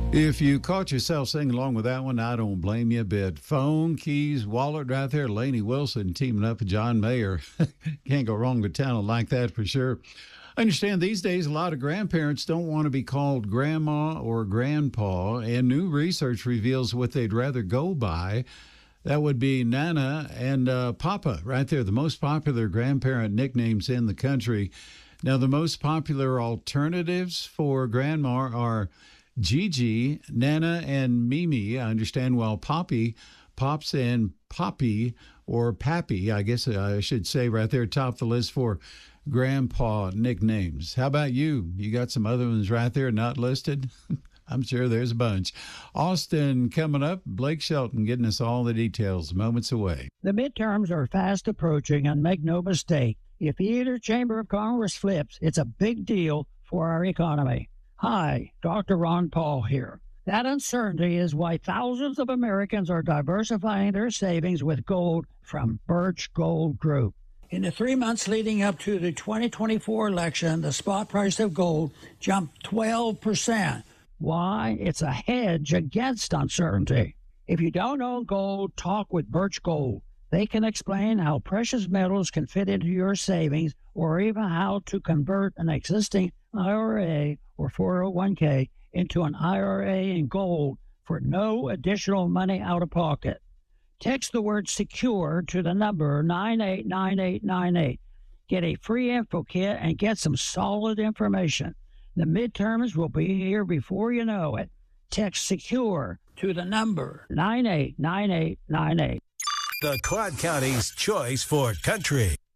If you caught yourself singing along with that one, I don't blame you a bit. Phone, keys, wallet right there. Lainey Wilson teaming up with John Mayer. Can't go wrong with talent like that for sure. I understand these days a lot of grandparents don't want to be called grandma or grandpa, and new research reveals what they'd rather go by. That would be Nana and Papa right there, the most popular grandparent nicknames in the country. Now, the most popular alternatives for grandma are Gigi, Nana, and Mimi. I understand, while Poppy, Pops, and Poppy, or Pappy, I guess I should say right there, top the list for grandpa nicknames. How about you? You got some other ones right there not listed? I'm sure there's a bunch. Austin coming up. Blake Shelton getting us all the details moments away. The midterms are fast approaching, and make no mistake, if either chamber of Congress flips, it's a big deal for our economy. Hi, Dr. Ron Paul here. That uncertainty is why thousands of Americans are diversifying their savings with gold from Birch Gold Group. In the 3 months leading up to the 2024 election, the spot price of gold jumped 12%. Why? It's a hedge against uncertainty. If you don't own gold, talk with Birch Gold. They can explain how precious metals can fit into your savings, or even how to convert an existing IRA or 401k into an IRA in gold for no additional money out of pocket. Text the word SECURE to the number 989898. Get a free info kit and get some solid information. The midterms will be here before you know it. Text SECURE to the number 989898. The Clark County's choice for country.